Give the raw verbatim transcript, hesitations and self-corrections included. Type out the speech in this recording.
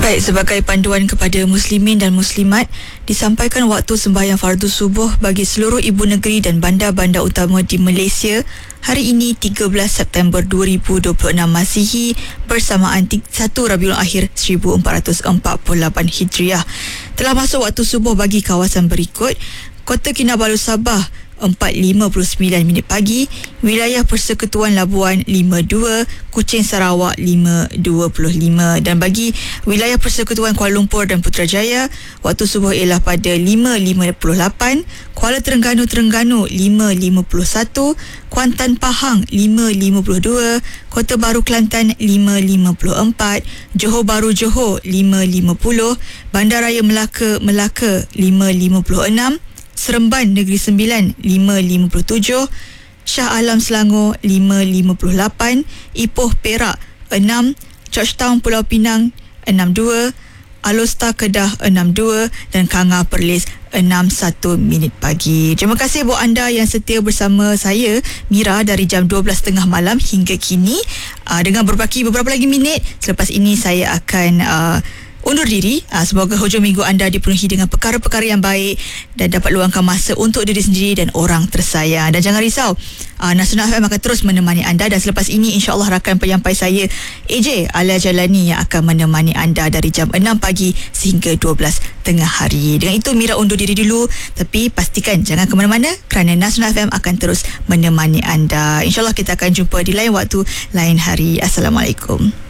Baik, sebagai panduan kepada muslimin dan muslimat, disampaikan waktu sembahyang fardu subuh bagi seluruh ibu negeri dan bandar-bandar utama di Malaysia hari ini tiga belas September dua ribu dua puluh enam Masihi bersamaan satu Rabiul Akhir seribu empat ratus empat puluh lapan Hijriah. Telah masuk waktu subuh bagi kawasan berikut: Kota Kinabalu Sabah empat lima puluh sembilan minit pagi, wilayah Persekutuan Labuan lima dua, Kuching Sarawak lima dua puluh lima, dan bagi wilayah Persekutuan Kuala Lumpur dan Putrajaya waktu subuh ialah pada lima lima puluh lapan, Kuala Terengganu Terengganu lima lima puluh satu, Kuantan Pahang lima lima puluh dua, Kota Baru Kelantan lima lima puluh empat, Johor Bahru Johor lima lima puluh, Bandaraya Melaka Melaka lima lima puluh enam, Seremban Negeri Sembilan lima lima puluh tujuh, Shah Alam Selangor lima lima puluh lapan, Ipoh Perak enam, Georgetown Pulau Pinang enam dua, Alor Kedah enam dua dan Kanga Perlis enam satu minit pagi. Terima kasih buat anda yang setia bersama saya Mira dari jam dua belas tiga puluh malam hingga kini. Uh, dengan berbaki beberapa lagi minit selepas ini saya akan uh, undur diri. Uh, semoga hujung minggu anda dipenuhi dengan perkara-perkara yang baik dan dapat luangkan masa untuk diri sendiri dan orang tersayang. Dan jangan risau, uh, Nasional F M akan terus menemani anda, dan selepas ini insya-Allah rakan penyampai saya A J Alia Jalani yang akan menemani anda dari jam enam pagi sehingga dua belas tengah hari. Dengan itu Mira undur diri dulu, tapi pastikan jangan ke mana-mana kerana Nasional F M akan terus menemani anda. Insya-Allah kita akan jumpa di lain waktu, lain hari. Assalamualaikum.